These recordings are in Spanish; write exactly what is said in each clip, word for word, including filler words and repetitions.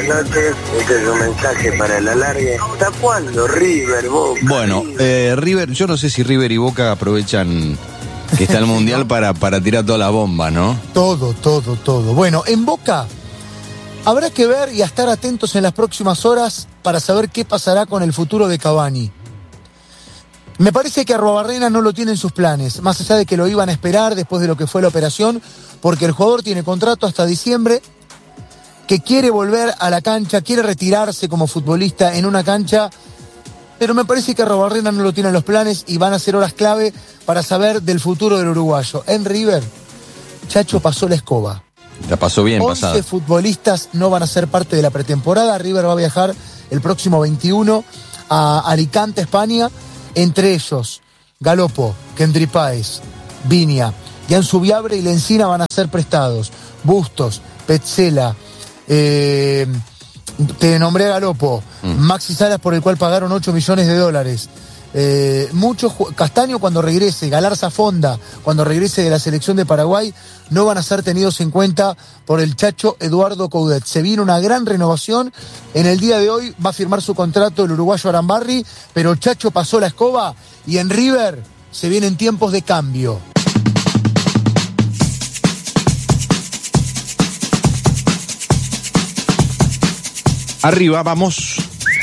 buenas noches. Este es un mensaje para el alargue. ¿Hasta cuándo River, Boca? Bueno, eh, River, yo no sé si River y Boca aprovechan que está el Mundial para, para tirar toda la bomba, ¿no? Todo, todo, todo. Bueno, en Boca habrá que ver y a estar atentos en las próximas horas para saber qué pasará con el futuro de Cavani. Me parece que Arruabarrena no lo tiene en sus planes, más allá de que lo iban a esperar después de lo que fue la operación, porque el jugador tiene contrato hasta diciembre, que quiere volver a la cancha, quiere retirarse como futbolista en una cancha, pero me parece que Arruabarrena no lo tiene en los planes y van a ser horas clave para saber del futuro del uruguayo. En River, Chacho pasó la escoba. La pasó bien pasada. once futbolistas no van a ser parte de la pretemporada. River va a viajar el próximo veintiuno a Alicante, España. Entre ellos, Galopo, Kendry Páez, Viña, Jan Subiabre y Lencina van a ser prestados. Bustos, Petzela, eh, te nombré a Galopo, mm. Maxi Salas, por el cual pagaron ocho millones de dólares. Eh, muchos, Castaño cuando regrese, Galarza Fonda cuando regrese de la selección de Paraguay, no van a ser tenidos en cuenta por el Chacho Eduardo Coudet. Se viene una gran renovación. En el día de hoy va a firmar su contrato el uruguayo Arambarri, pero Chacho pasó la escoba y en River se vienen tiempos de cambio. Arriba, vamos.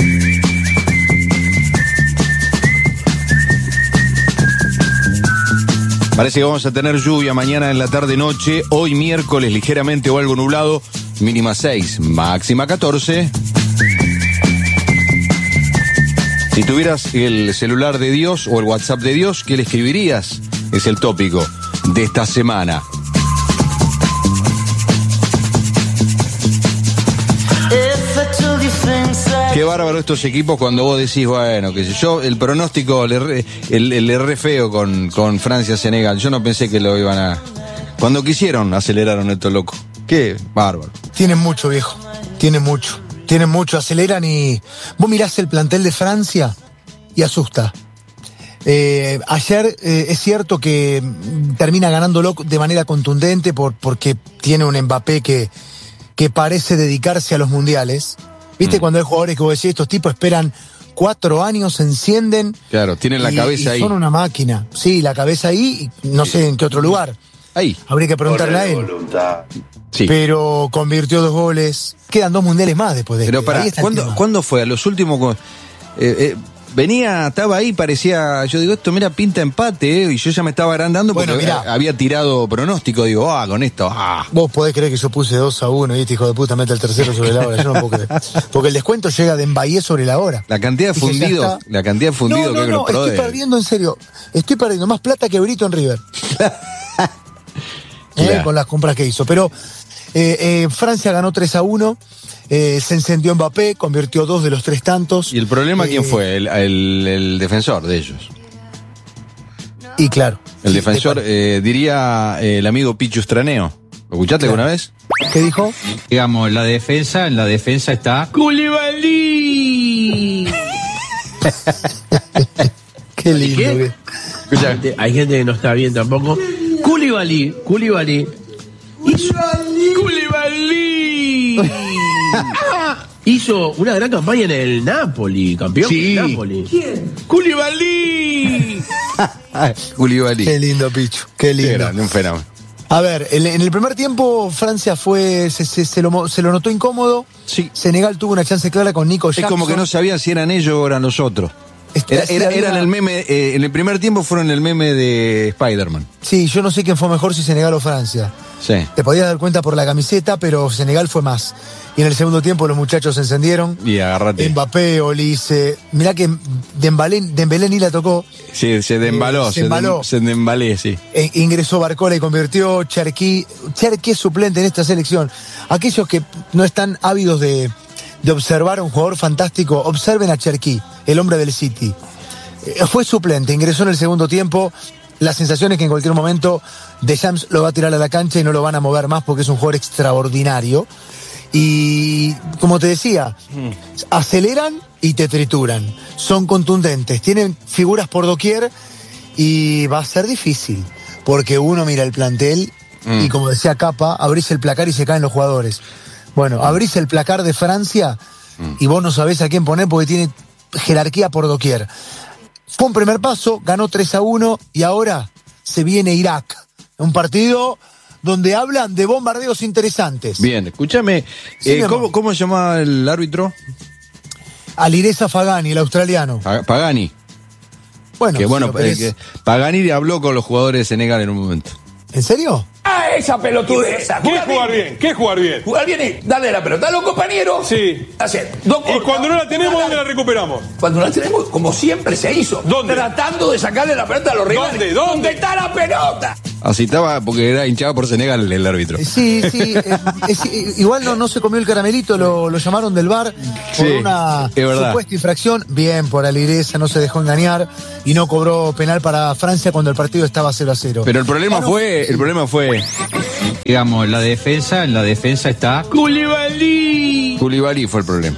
Parece que vamos a tener lluvia mañana en la tarde-noche. Hoy miércoles ligeramente o algo nublado. Mínima seis, máxima catorce. Si tuvieras el celular de Dios o el WhatsApp de Dios, ¿qué le escribirías? Es el tópico de esta semana. Qué bárbaro estos equipos cuando vos decís, bueno, qué sé yo, el pronóstico, le re, el, el, el re feo con, con Francia-Senegal. Yo no pensé que lo iban a... Cuando quisieron, aceleraron estos locos. Qué bárbaro. Tienen mucho, viejo. Tienen mucho. Tienen mucho, aceleran y... Vos mirás el plantel de Francia y asusta. Eh, ayer eh, es cierto que termina ganándolo de manera contundente por, porque tiene un Mbappé que, que parece dedicarse a los mundiales. ¿Viste mm. cuando hay jugadores que vos decís, estos tipos esperan cuatro años, se encienden? Claro, tienen la y, cabeza y ahí. Son una máquina. Sí, la cabeza ahí, y no sé en qué otro lugar. Ahí. Habría que preguntarle a él. Sí. Pero convirtió dos goles. Quedan dos mundiales más después de Pero este. para, ¿cuándo, ¿cuándo fue? A los últimos... Eh, eh, venía, estaba ahí, parecía... Yo digo, esto mira, pinta empate, eh, y yo ya me estaba agrandando porque bueno, mirá, había tirado pronóstico. Digo, ah, con esto, ah. Vos podés creer que yo puse dos a uno y este hijo de puta mete el tercero sobre la hora. Yo no puedo creer. Porque el descuento llega de Mbappé sobre la hora. La cantidad de fundidos, la cantidad de fundidos no, no, que no, los pro estoy de... perdiendo en serio. Estoy perdiendo más plata que Brito en River. eh, con las compras que hizo. Pero eh, eh, Francia ganó tres a uno. Eh, se encendió Mbappé, convirtió dos de los tres tantos. ¿Y el problema eh, quién fue? El, el, el defensor de ellos. Y claro. El sí, defensor, eh, diría eh, el amigo Pichu Straneo. ¿Lo escuchaste claro. alguna vez? ¿Qué dijo? Digamos, la defensa, en la defensa está... ¡Koulibaly! Qué lindo. ¿Qué? Escucha, hay gente que no está bien tampoco. ¡Koulibaly! ¡Koulibaly! ¡Koulibaly! Hizo una gran campaña en el Napoli, campeón sí. del Napoli. ¿Quién? ¡Koulibaly! Koulibaly. Qué lindo, Pichu. Qué lindo. Qué grande, un fenómeno. A ver, en, en el primer tiempo Francia fue se, se, se, lo, se lo notó incómodo. Sí. Senegal tuvo una chance clara con Nico Jackson. Es como que no sabían si eran ellos o eran nosotros. Era, era, eran el meme, eh, en el primer tiempo fueron el meme de Spider-Man. Sí, yo no sé quién fue mejor, si Senegal o Francia. Sí. Te podías dar cuenta por la camiseta, pero Senegal fue más. Y en el segundo tiempo los muchachos se encendieron. Y agarrate. Mbappé, Olise. Mirá que Dembélé, Dembélé ni la tocó. Sí, se dembaló. Eh, se embaló. Se dembalé, sí. E, ingresó Barcola y convirtió. Cherki. Cherki es suplente en esta selección. Aquellos que no están ávidos de, de observar a un jugador fantástico, observen a Cherki, el hombre del City. Eh, fue suplente, ingresó en el segundo tiempo. La sensación es que en cualquier momento Deschamps lo va a tirar a la cancha y no lo van a mover más porque es un jugador extraordinario. Y como te decía, mm. aceleran y te trituran. Son contundentes, tienen figuras por doquier y va a ser difícil. Porque uno mira el plantel mm. y como decía Capa, abrís el placar y se caen los jugadores. Bueno, abrís el placar de Francia mm. y vos no sabés a quién poner porque tiene jerarquía por doquier. Fue un primer paso, ganó tres a uno y ahora se viene Irak. Un partido donde hablan de bombardeos interesantes. Bien, escúchame, sí, eh, ¿cómo, ¿cómo se llama el árbitro? Alireza Fagani, el australiano. Pagani. Bueno, que bueno, si eh, que Pagani habló con los jugadores de Senegal en un momento. ¿En serio? Ah, esa pelotudeza. ¿Qué es jugar bien? ¿Qué es jugar bien? Jugar bien es darle la pelota a los compañeros. Sí. Hacer dos Y cuando no la tenemos, ¿dónde la recuperamos? Cuando no la tenemos, como siempre se hizo. ¿Dónde? Tratando de sacarle la pelota a los rivales. ¿Dónde? ¿Dónde? ¿Dónde está la pelota? Así estaba porque era hinchado por Senegal el árbitro. Sí, sí. eh, es, igual no, no se comió el caramelito, lo, lo llamaron del V A R por sí, una supuesta infracción. Bien, por Alireza, no se dejó engañar y no cobró penal para Francia cuando el partido estaba cero a cero. Pero el problema bueno, fue, el problema fue... Digamos, la defensa, en la defensa está Koulibaly. Koulibaly fue el problema.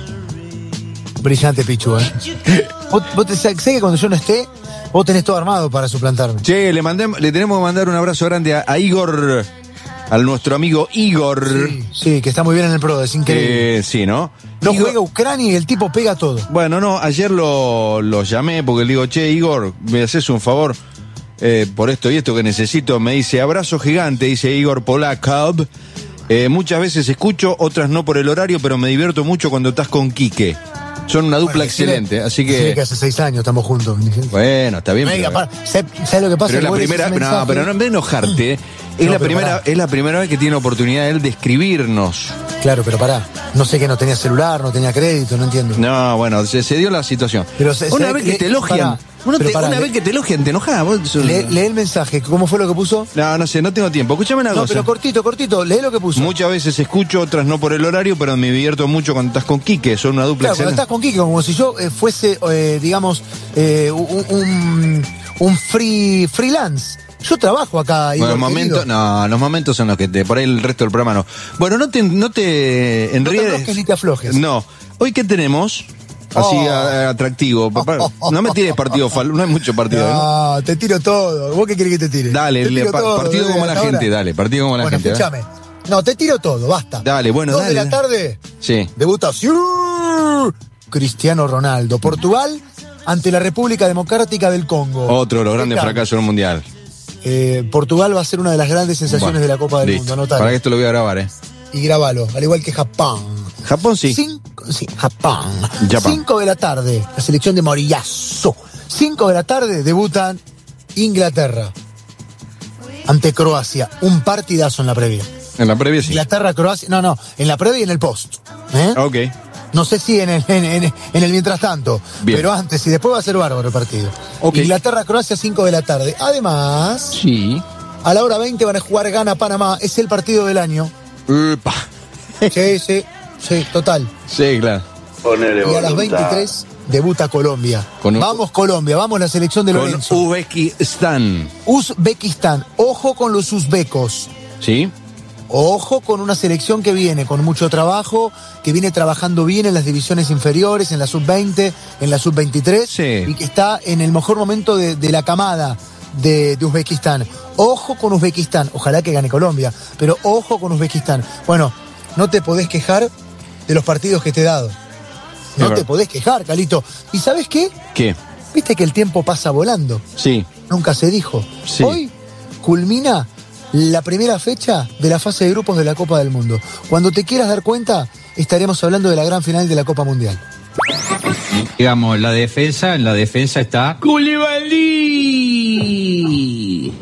Brillante, Pichu, ¿eh? Vos, vos te, sé que cuando yo no esté, vos tenés todo armado para suplantarme. Che, le, mandé, le tenemos que mandar un abrazo grande a, a Igor, a nuestro amigo Igor. Sí, sí, que está muy bien en el Pro, es increíble. Eh, sí, ¿no? No Igor, juega Ucrania y el tipo pega todo. Bueno, no, ayer lo, lo llamé porque le digo, che, Igor, ¿me haces un favor? Eh, por esto y esto que necesito. Me dice, abrazo gigante, dice Igor Polakov. Eh, muchas veces escucho, otras no por el horario, pero me divierto mucho cuando estás con Quique. Son una dupla bueno, excelente, le, así que... Sí, que hace seis años estamos juntos. Bueno, está bien. Venga, pero... ¿sabes lo que pasa? Pero, la primera, no, pero no en vez de enojarte, es, no, la primera, es la primera vez que tiene oportunidad él de escribirnos. Claro, pero pará. No sé que no tenía celular, no tenía crédito, no entiendo. No, bueno, se, se dio la situación. Pero se, una se, vez que le, te elogian... Pará, Una, te, pará, una le, vez que te elogian, te enojas. Vos... Lee, lee el mensaje, ¿cómo fue lo que puso? No, no sé, no tengo tiempo. Escúchame una no, cosa. No, pero cortito, cortito, lee lo que puso. Muchas veces escucho, otras no por el horario, pero me divierto mucho cuando estás con Quique. Son una dupla claro, excelente. Cuando estás con Quique, como si yo eh, fuese, eh, digamos, eh, un, un, un free freelance. Yo trabajo acá. Bueno, los momentos, no, los momentos son los que te, por ahí el resto del programa no. Bueno, no te, no te enriedes. No te aflojes ni te aflojes. No. Hoy, ¿qué tenemos? Así oh. a, atractivo. No me tires partido, no hay mucho partido. No, ¿no? Te tiro todo. ¿Vos qué querés que te tire? Dale, te le, pa, todo, partido como la gente, ahora. Dale, partido como la bueno, gente. Escúchame. ¿eh? No, te tiro todo, basta. Dale, bueno, Dos dale. de la tarde. Sí. Debuta Cristiano Ronaldo. Portugal ante la República Democrática del Congo. Otro de los grandes fracasos del Mundial. Eh, Portugal va a ser una de las grandes sensaciones bueno, de la Copa del listo. Mundo. Anotalo. Para que esto lo voy a grabar, ¿eh? Y grabalo, al igual que Japón. Japón sí. Cinco, sí, Japón. Japón. Cinco de la tarde, la selección de Moriyasu. Cinco de la tarde debutan Inglaterra ante Croacia. Un partidazo en la previa. En la previa sí. Inglaterra, Croacia. No, no, en la previa y en el post. ¿eh? Ok. No sé si en el, en, en, en el mientras tanto. Bien. Pero antes y después va a ser bárbaro el partido. Okay. Inglaterra, Croacia, cinco de la tarde. Además, sí. A la hora veinte van a jugar Ghana-Panamá. Es el partido del año. Upa. Sí, sí, sí, total. Sí, claro. Ponele y a las veintitrés debuta Colombia. Con vamos Colombia, vamos la selección de Lorenzo. Con Uzbekistán. Uzbekistán. Ojo con los uzbecos. Sí. Ojo con una selección que viene con mucho trabajo, que viene trabajando bien en las divisiones inferiores, en la sub veinte, en la sub veintitrés, sí. Y que está en el mejor momento de, de la camada de, de Uzbekistán. Ojo con Uzbekistán, ojalá que gane Colombia, pero ojo con Uzbekistán. Bueno, no te podés quejar de los partidos que te he dado. No sí, te podés quejar, Calito. ¿Y sabés qué? ¿Qué? Viste que el tiempo pasa volando. Sí. Nunca se dijo. Sí. Hoy culmina la primera fecha de la fase de grupos de la Copa del Mundo. Cuando te quieras dar cuenta, estaremos hablando de la gran final de la Copa Mundial. Digamos, la defensa, en la defensa está Koulibaly.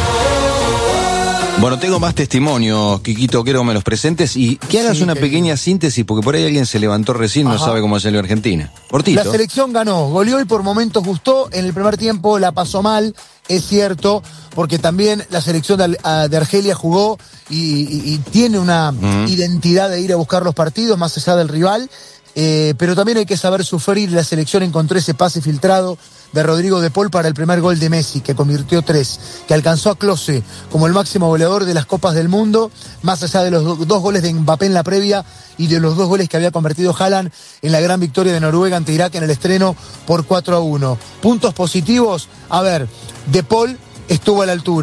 Bueno, tengo más testimonios, Quiquito, quiero que me los presentes y que hagas sí, una pequeña bien. síntesis, porque por ahí alguien se levantó recién y no sabe cómo salió Argentina. Cortito. La selección ganó, goleó y por momentos gustó. En el primer tiempo la pasó mal, es cierto, porque también la selección de, de Argelia jugó y, y, y tiene una uh-huh. identidad de ir a buscar los partidos más allá del rival. Eh, pero también hay que saber sufrir. La selección encontró ese pase filtrado de Rodrigo de Paul para el primer gol de Messi, que convirtió tres, que alcanzó a Klose como el máximo goleador de las Copas del Mundo, más allá de los do- dos goles de Mbappé en la previa y de los dos goles que había convertido Haaland en la gran victoria de Noruega ante Irak en el estreno por cuatro a uno. Puntos positivos, a ver, de Paul estuvo a la altura,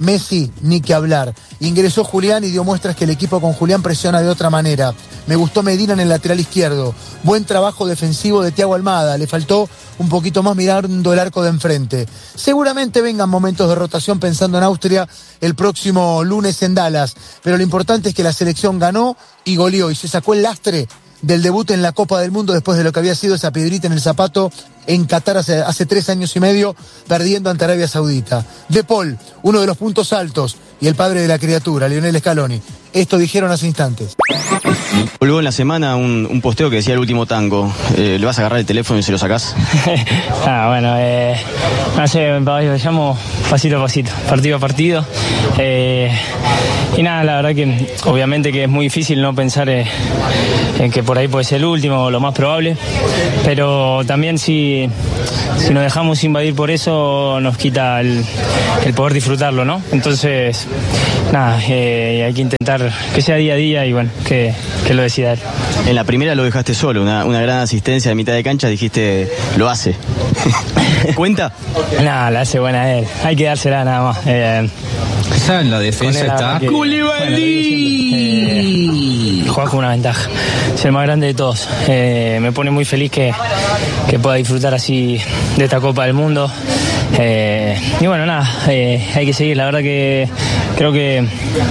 Messi, ni que hablar. Ingresó Julián y dio muestras que el equipo con Julián presiona de otra manera. Me gustó Medina en el lateral izquierdo. Buen trabajo defensivo de Thiago Almada. Le faltó un poquito más mirando el arco de enfrente. Seguramente vengan momentos de rotación pensando en Austria el próximo lunes en Dallas. Pero lo importante es que la selección ganó y goleó y se sacó el lastre del debut en la Copa del Mundo después de lo que había sido esa piedrita en el zapato en Qatar hace, hace tres años y medio, perdiendo ante Arabia Saudita. De Paul, uno de los puntos altos, y el padre de la criatura, Lionel Scaloni. Esto dijeron hace instantes. Luego en la semana un, un posteo que decía el último tango. Eh, ¿Le vas a agarrar el teléfono y se lo sacás? ah, bueno, eh, no sé, lo llamo pasito a pasito, partido a partido. Eh, y nada, la verdad que obviamente que es muy difícil no pensar eh, en que por ahí puede ser el último, lo más probable. Pero también si, si nos dejamos invadir por eso, nos quita el, el poder disfrutarlo, ¿no? Entonces, nada, eh, hay que intentar que sea día a día y bueno, que, que lo decida él. En la primera lo dejaste solo, una, una gran asistencia de mitad de cancha, dijiste, lo hace. ¿Cuenta? Nada, la hace buena él, hay que dársela nada más. Eh, Esa en la defensa está. Que, ¡Koulibaly! Eh, juega con una ventaja, es el más grande de todos. Eh, me pone muy feliz que, que pueda disfrutar así de esta Copa del Mundo. Eh, y bueno, nada, eh, hay que seguir. La verdad que creo que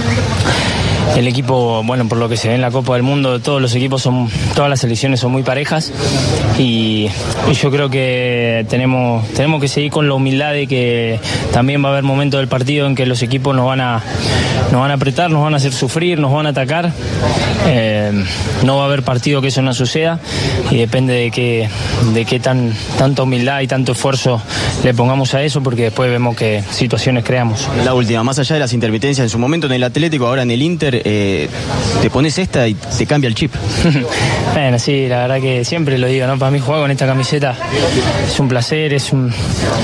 el equipo, bueno, por lo que se ve en la Copa del Mundo, todos los equipos son, todas las selecciones son muy parejas y, y yo creo que tenemos, tenemos que seguir con la humildad de que también va a haber momentos del partido en que los equipos nos van a, nos van a apretar, nos van a hacer sufrir, nos van a atacar. Eh, no va a haber partido que eso no suceda y depende de qué, de qué tan, tanta humildad y tanto esfuerzo le pongamos a eso, porque después vemos qué situaciones creamos. La última, más allá de las intermitencias en su momento en el Atlético, ahora en el Inter, eh, te pones esta y te cambia el chip. Bueno, sí, la verdad que siempre lo digo, ¿no? Para mí jugar con esta camiseta es un placer, es un...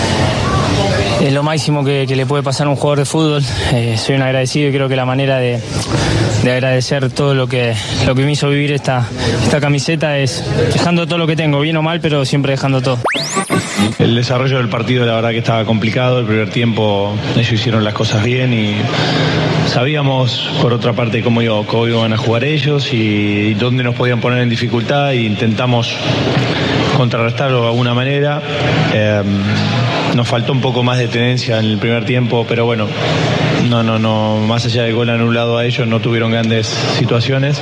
es lo máximo que, que le puede pasar a un jugador de fútbol. Eh, soy un agradecido y creo que la manera de, de agradecer todo lo que, lo que me hizo vivir esta, esta camiseta es dejando todo lo que tengo, bien o mal, pero siempre dejando todo. El desarrollo del partido la verdad que estaba complicado. El primer tiempo ellos hicieron las cosas bien y sabíamos por otra parte cómo, iba, cómo iban a jugar ellos y, y dónde nos podían poner en dificultad, e intentamos contrarrestarlo de alguna manera. Eh, nos faltó un poco más de tenencia en el primer tiempo, pero bueno, no, no, no, más allá del gol anulado a ellos, no tuvieron grandes situaciones.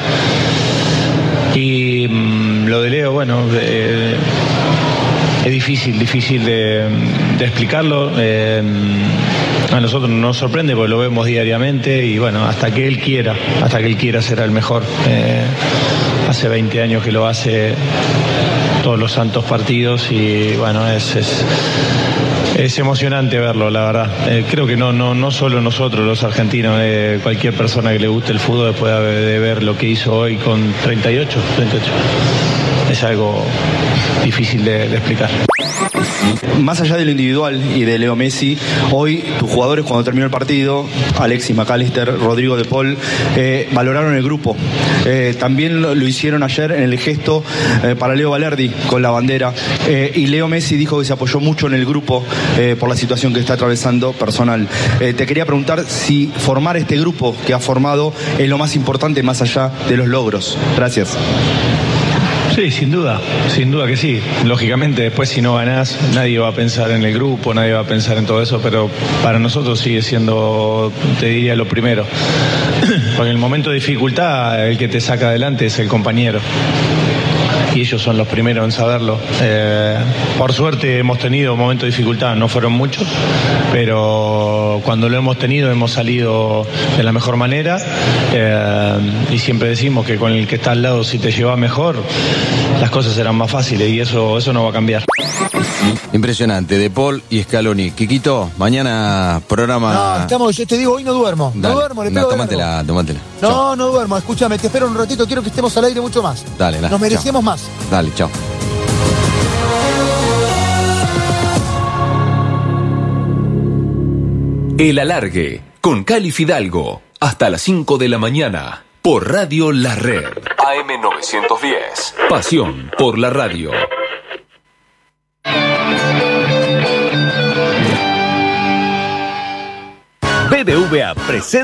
Y mmm, lo de Leo, bueno, eh, es difícil, difícil de, de explicarlo. Eh, a nosotros nos sorprende porque lo vemos diariamente y bueno, hasta que él quiera, hasta que él quiera será el mejor. Eh, hace veinte años que lo hace todos los santos partidos y bueno, es... es Es emocionante verlo, la verdad. Eh, creo que no, no, no solo nosotros, los argentinos, eh, cualquier persona que le guste el fútbol después de, de ver lo que hizo hoy con treinta y ocho, treinta y ocho. Es algo difícil de, de explicar. Más allá de lo individual y de Leo Messi, hoy tus jugadores cuando terminó el partido, Alexis McAllister, Rodrigo de Paul, eh, valoraron el grupo. Eh, también lo, lo hicieron ayer en el gesto eh, para Leo Valerdi con la bandera. Eh, y Leo Messi dijo que se apoyó mucho en el grupo eh, por la situación que está atravesando personal. Eh, te quería preguntar si formar este grupo que ha formado es lo más importante más allá de los logros. Gracias. Sí, sin duda, sin duda que sí. Lógicamente, después si no ganás, nadie va a pensar en el grupo, nadie va a pensar en todo eso, pero para nosotros sigue siendo, te diría, lo primero. Porque en el momento de dificultad, el que te saca adelante es el compañero. Y ellos son los primeros en saberlo. Eh, por suerte hemos tenido momentos de dificultad, no fueron muchos, pero cuando lo hemos tenido hemos salido de la mejor manera. Eh, y siempre decimos que con el que está al lado, si te lleva mejor, las cosas serán más fáciles y eso, eso no va a cambiar. Impresionante, De Paul y Scaloni. Quiquito, mañana programa... No, estamos, yo te digo, hoy no duermo. Dale. No duermo, le No, pego tómatela, tómatela. No, Chau. no duermo, escúchame, te espero un ratito, quiero que estemos al aire mucho más. Dale, dale. Nos merecemos chau. más. Dale, chao. El Alargue, con Cali Fidalgo, hasta las cinco de la mañana, por Radio La Red. A M novecientos diez, pasión por la radio. B B V A presenta